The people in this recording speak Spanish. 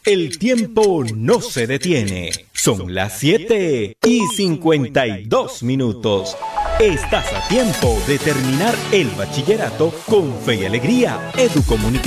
El tiempo no se detiene. Son las 7:52. Estás a tiempo de terminar el bachillerato con fe y alegría. Educomunicación.